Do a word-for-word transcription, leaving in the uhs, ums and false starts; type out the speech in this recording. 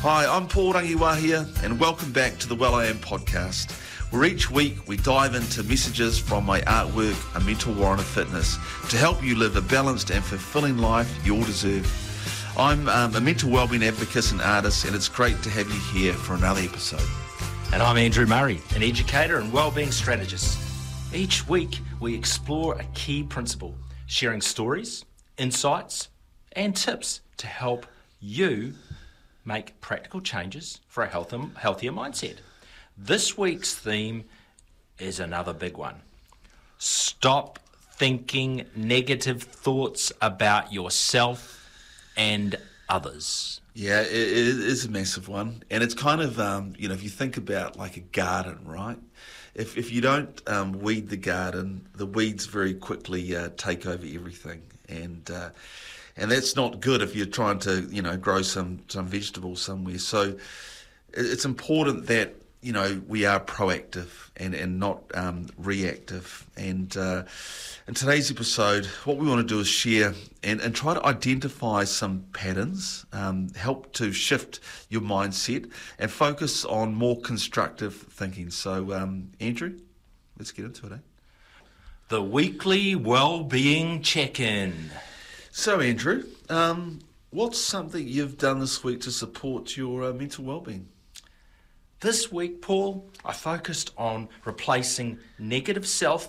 Hi, I'm Paul Rangiwahia, and welcome back to the Well I Am podcast, where each week we dive into messages from my artwork, A Mental Warrant of Fitness, to help you live a balanced and fulfilling life you all deserve. I'm um, a mental wellbeing advocate and artist, and it's great to have you here for another episode. And I'm Andrew Murray, an educator and wellbeing strategist. Each week we explore a key principle, sharing stories, insights, and tips to help you make practical changes for a healthier, healthier mindset. This week's theme is another big one. Stop thinking negative thoughts about yourself and others. Yeah, it, it is a massive one. And it's kind of, um, you know, if you think about like a garden, right? If if you don't um, weed the garden, the weeds very quickly uh, take over everything. And uh, and that's not good if you're trying to, you know, grow some, some vegetables somewhere. So it's important that, you know, we are proactive and, and not um, reactive. And uh, in today's episode, what we want to do is share and, and try to identify some patterns, um, help to shift your mindset and focus on more constructive thinking. So, um, Andrew, let's get into it, eh? The weekly well-being check-in. So, Andrew, um, what's something you've done this week to support your uh, mental well-being? This week, Paul, I focused on replacing negative self